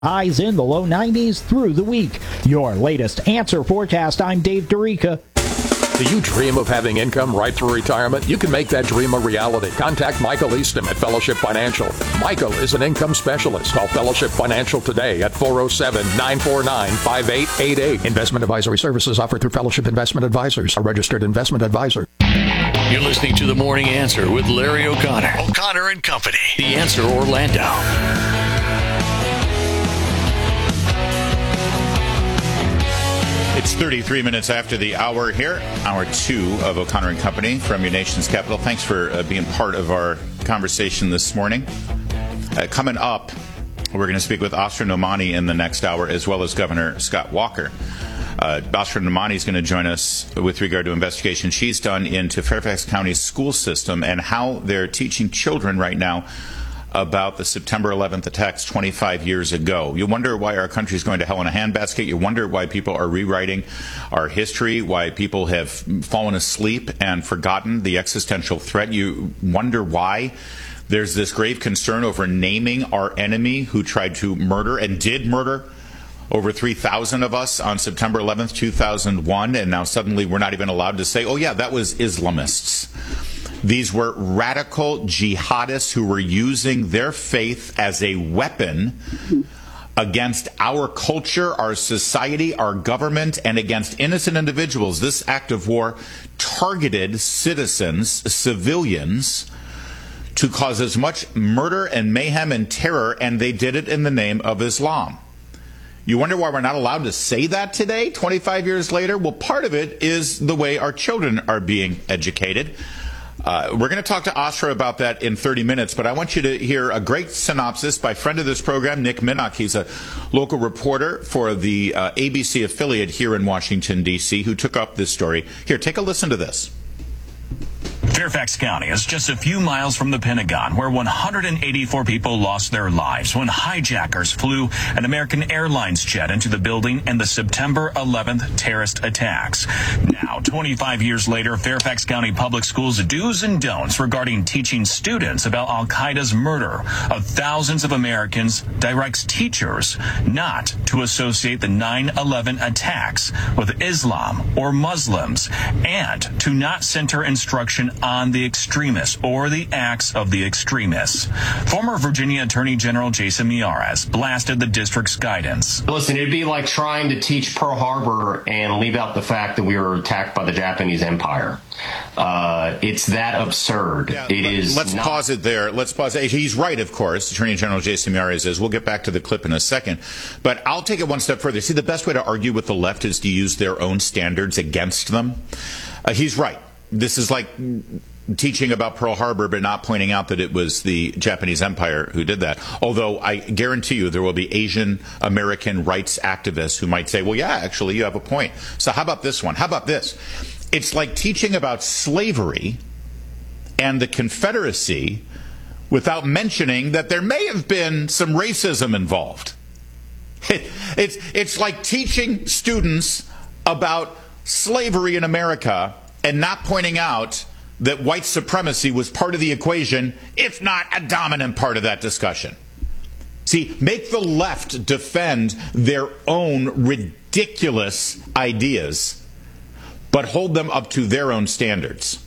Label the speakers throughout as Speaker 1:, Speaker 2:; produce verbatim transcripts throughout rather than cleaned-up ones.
Speaker 1: Highs in the low nineties through the week. Your latest Answer Forecast. I'm Dave Dorica.
Speaker 2: Do you dream of having income right through retirement? You can make that dream a reality. Contact Michael Easton at Fellowship Financial. Michael is an income specialist. Call Fellowship Financial today at four oh seven, nine four nine, five eight eight eight. Investment advisory services offered through Fellowship Investment Advisors, a registered investment advisor.
Speaker 3: You're listening to The Morning Answer with Larry O'Connor. O'Connor and Company. The Answer Orlando.
Speaker 4: It's thirty-three minutes after the hour here, hour two of O'Connor and Company from your nation's capital. Thanks for uh, being part of our conversation this morning. Uh, coming up, we're going to speak with Asra Nomani in the next hour, as well as Governor Scott Walker. Uh, Asra Nomani is going to join us with regard to investigation she's done into Fairfax County's school system and how they're teaching children right now about the September eleventh attacks twenty-five years ago. You wonder why our country is going to hell in a handbasket. You wonder why people are rewriting our history, why people have fallen asleep and forgotten the existential threat. You wonder why there's this grave concern over naming our enemy who tried to murder and did murder over three thousand of us on September eleventh, two thousand one, and now suddenly we're not even allowed to say, oh yeah, that was Islamists. These were radical jihadists who were using their faith as a weapon against our culture, our society, our government, and against innocent individuals. This act of war targeted citizens, civilians, to cause as much murder and mayhem and terror, and they did it in the name of Islam. You wonder why we're not allowed to say that today, twenty-five years later? Well, part of it is the way our children are being educated. Uh, we're going to talk to Asra about that in thirty minutes, but I want you to hear a great synopsis by friend of this program, Nick Minnock. He's a local reporter for the uh, A B C affiliate here in Washington, D C, who took up this story. Here, take a listen to this.
Speaker 5: Fairfax County is just a few miles from the Pentagon, where one hundred eighty-four people lost their lives when hijackers flew an American Airlines jet into the building in the September eleventh terrorist attacks. Now, twenty-five years later, Fairfax County Public Schools' do's and don'ts regarding teaching students about Al-Qaeda's murder of thousands of Americans directs teachers not to associate the nine eleven attacks with Islam or Muslims, and to not center instruction on the extremists or the acts of the extremists. Former Virginia Attorney General Jason Miyares blasted the district's guidance.
Speaker 6: Listen, it'd be like trying to teach Pearl Harbor and leave out the fact that we were attacked by the Japanese Empire. Uh, it's that absurd.
Speaker 4: Yeah,
Speaker 6: it
Speaker 4: let,
Speaker 6: is.
Speaker 4: Let's
Speaker 6: not-
Speaker 4: pause it there. Let's pause it. He's right, of course. Attorney General Jason Miyares is. We'll get back to the clip in a second. But I'll take it one step further. See, the best way to argue with the left is to use their own standards against them. Uh, he's right. This is like teaching about Pearl Harbor but not pointing out that it was the Japanese Empire who did that. Although I guarantee you there will be Asian American rights activists who might say, well, yeah, actually, you have a point. So how about this one? How about this? It's like teaching about slavery and the Confederacy without mentioning that there may have been some racism involved. It, it's, it's like teaching students about slavery in America and not pointing out that white supremacy was part of the equation, if not a dominant part of that discussion. See, make the left defend their own ridiculous ideas, but hold them up to their own standards.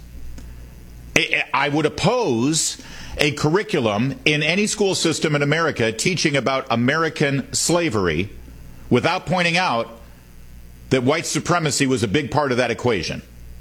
Speaker 4: I would oppose a curriculum in any school system in America teaching about American slavery without pointing out that white supremacy was a big part of that equation.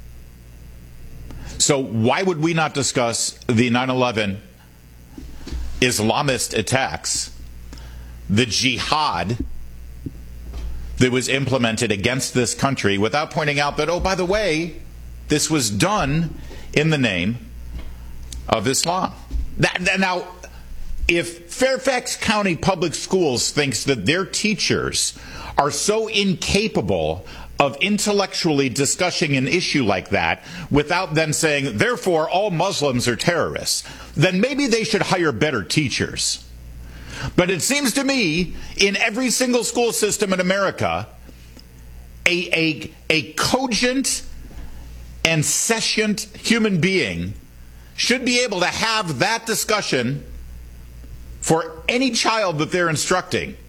Speaker 4: So why would we not discuss the nine eleven Islamist attacks, the jihad that was implemented against this country, without pointing out that, oh, by the way, this was done in the name of Islam? That, that, now, if Fairfax County Public Schools thinks that their teachers are so incapable of intellectually discussing an issue like that without then saying, therefore, all Muslims are terrorists, then maybe they should hire better teachers. But it seems to me, in every single school system in America, a, a, a cogent and sentient human being should be able to have that discussion for any child that they're instructing